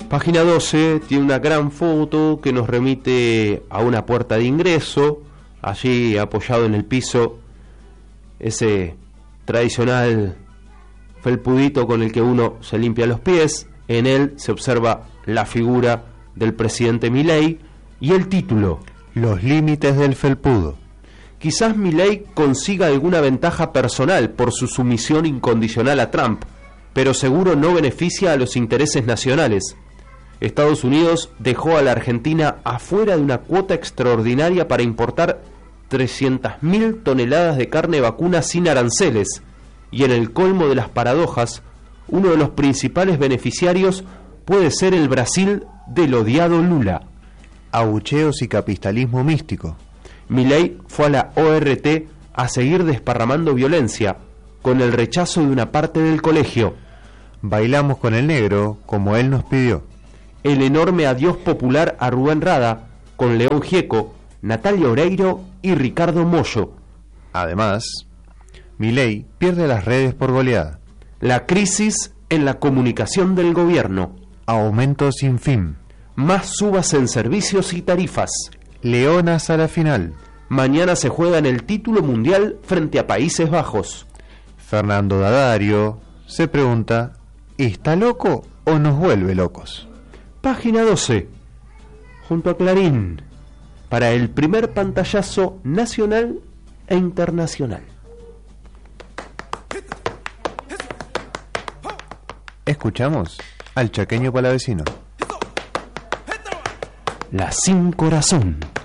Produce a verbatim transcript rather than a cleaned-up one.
Página doce tiene una gran foto que nos remite a una puerta de ingreso, allí apoyado en el piso, ese tradicional felpudito con el que uno se limpia los pies. En él se observa la figura del presidente Milei y el título: Los límites del felpudo. Quizás Milei consiga alguna ventaja personal por su sumisión incondicional a Trump, pero seguro no beneficia a los intereses nacionales. Estados Unidos dejó a la Argentina afuera de una cuota extraordinaria para importar trescientas mil toneladas de carne vacuna sin aranceles, y en el colmo de las paradojas, uno de los principales beneficiarios puede ser el Brasil del odiado Lula. Abucheos y capitalismo místico. Milei fue a la O R T a seguir desparramando violencia, con el rechazo de una parte del colegio. Bailamos con el negro, como él nos pidió. El enorme adiós popular a Rubén Rada, con León Gieco, Natalia Oreiro y Ricardo Mollo. Además, Milei pierde las redes por goleada. La crisis en la comunicación del gobierno. Aumento sin fin. Más subas en servicios y tarifas. Leonas a la final. Mañana se juega en el título mundial frente a Países Bajos. Fernando D'Addario se pregunta: ¿está loco o nos vuelve locos? Página doce, junto a Clarín, para el primer pantallazo nacional e internacional. Escuchamos al chaqueño palavecino. La Sin Corazón.